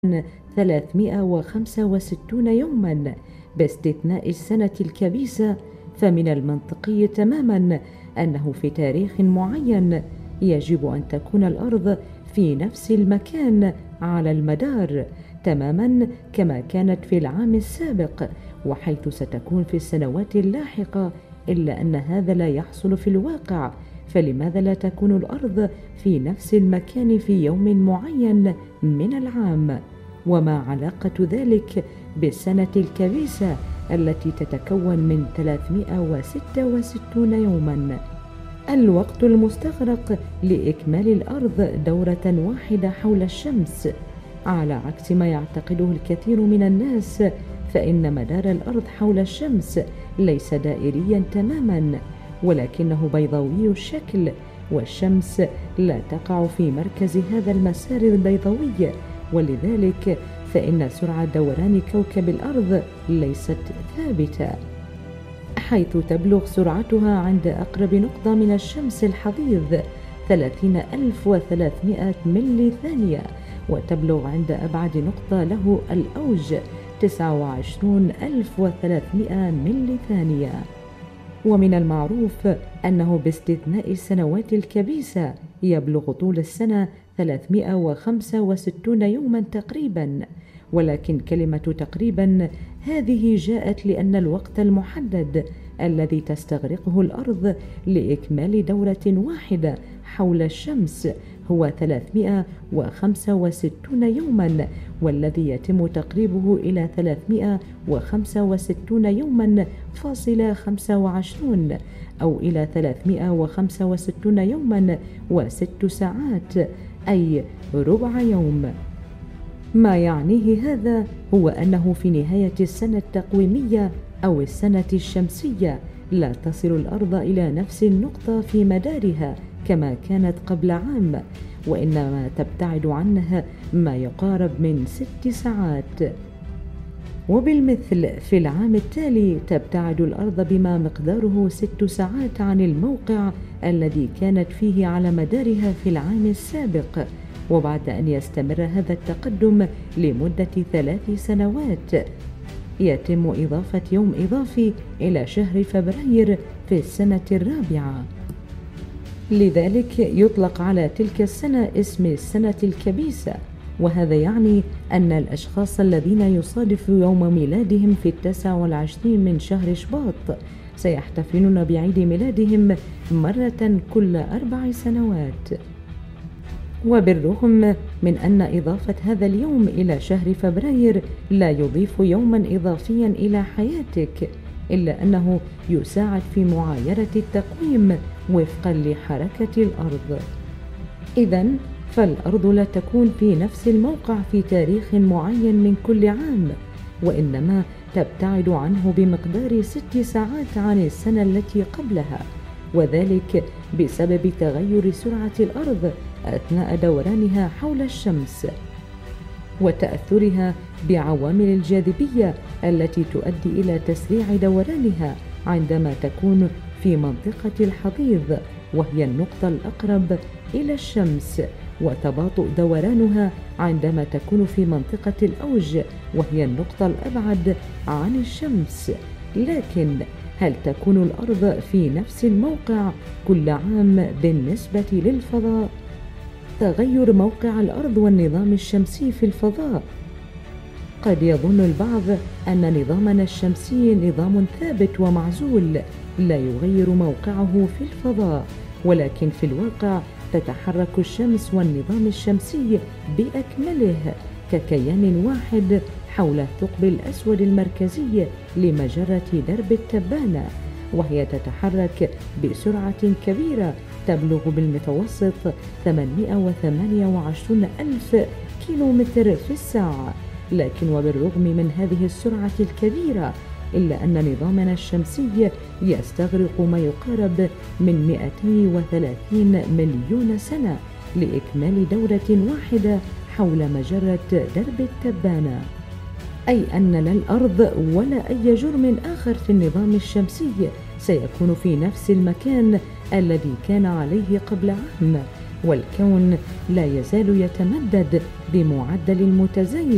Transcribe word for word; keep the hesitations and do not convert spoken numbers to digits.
ثلاثمائة وخمسة وستون يوما باستثناء السنة الكبيسة، فمن المنطقي تماما أنه في تاريخ معين يجب أن تكون الأرض في نفس المكان على المدار تماما كما كانت في العام السابق، وحيث ستكون في السنوات اللاحقة، إلا أن هذا لا يحصل في الواقع. فلماذا لا تكون الأرض في نفس المكان في يوم معين من العام؟ وما علاقة ذلك بالسنة الكبيسة التي تتكون من ثلاثمائة وستة وستون يوما؟ الوقت المستغرق لإكمال الأرض دورة واحدة حول الشمس. على عكس ما يعتقده الكثير من الناس، فإن مدار الأرض حول الشمس ليس دائريا تماما، ولكنه بيضاوي الشكل، والشمس لا تقع في مركز هذا المسار البيضاوي، ولذلك فإن سرعة دوران كوكب الأرض ليست ثابتة، حيث تبلغ سرعتها عند أقرب نقطة من الشمس الحضيض ثلاثين ألف وثلاثمائة ملي ثانية، وتبلغ عند أبعد نقطة له الأوج تسعة وعشرين ألف وثلاثمائة ملي ثانية. ومن المعروف أنه باستثناء السنوات الكبيسة يبلغ طول السنة ثلاثمائة وخمسة وستون يوما تقريبا، ولكن كلمة تقريبا هذه جاءت لأن الوقت المحدد الذي تستغرقه الأرض لإكمال دورة واحدة حول الشمس هو ثلاثمائة وخمسة وستون يوما، والذي يتم تقريبه إلى ثلاثمائة وخمسة وستون يوما فاصلة خمسة وعشرين أو إلى ثلاثمائة وخمسة وستون يوما وست ساعات، أي ربع يوم. ما يعنيه هذا هو أنه في نهاية السنة التقويمية أو السنة الشمسية لا تصل الأرض إلى نفس النقطة في مدارها كما كانت قبل عام، وإنما تبتعد عنها ما يقارب من ست ساعات. وبالمثل في العام التالي تبتعد الأرض بما مقداره ست ساعات عن الموقع الذي كانت فيه على مدارها في العام السابق. وبعد أن يستمر هذا التقدم لمدة ثلاث سنوات يتم إضافة يوم إضافي إلى شهر فبراير في السنة الرابعة، لذلك يطلق على تلك السنة اسم السنة الكبيسة. وهذا يعني أن الأشخاص الذين يصادف يوم ميلادهم في التاسع والعشرين من شهر شباط سيحتفلون بعيد ميلادهم مرة كل أربع سنوات. وبالرغم من أن إضافة هذا اليوم إلى شهر فبراير لا يضيف يوما إضافيا إلى حياتك، إلا أنه يساعد في معايرة التقويم وفقا لحركة الأرض. إذن فالأرض لا تكون في نفس الموقع في تاريخ معين من كل عام، وإنما تبتعد عنه بمقدار ست ساعات عن السنة التي قبلها، وذلك بسبب تغير سرعة الأرض أثناء دورانها حول الشمس وتأثرها بعوامل الجاذبية التي تؤدي إلى تسريع دورانها عندما تكون في منطقة الحضيض وهي النقطة الأقرب إلى الشمس، وتباطؤ دورانها عندما تكون في منطقة الأوج وهي النقطة الأبعد عن الشمس. لكن هل تكون الأرض في نفس الموقع كل عام بالنسبة للفضاء؟ تغير موقع الأرض والنظام الشمسي في الفضاء. قد يظن البعض أن نظامنا الشمسي نظام ثابت ومعزول لا يغير موقعه في الفضاء، ولكن في الواقع تتحرك الشمس والنظام الشمسي بأكمله ككيان واحد حول الثقب الأسود المركزي لمجرة درب التبانة، وهي تتحرك بسرعة كبيرة تبلغ بالمتوسط ثمانمائة وثمانية وعشرين ألف كيلومتر في الساعة. لكن وبالرغم من هذه السرعة الكبيرة إلا أن نظامنا الشمسي يستغرق ما يقارب من مئتين وثلاثين مليون سنة لإكمال دورة واحدة حول مجرة درب التبانة، أي أن لا الأرض ولا أي جرم آخر في النظام الشمسي سيكون في نفس المكان الذي كان عليه قبل عام، والكون لا يزال يتمدد بمعدل متزايد